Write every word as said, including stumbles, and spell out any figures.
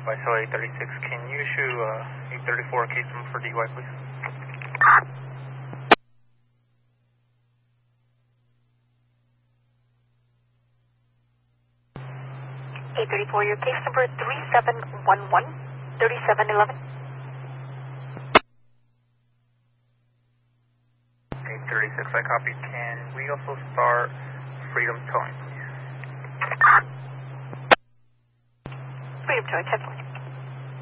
Viceroy eight thirty-six, can you issue uh, eight thirty-four case number for D Y, please? eight thirty-four, your case number three seven one one, three seven one one. eight thirty-six, I copy. Can we also start Freedom Towing, please? Freedom Towing, ten four.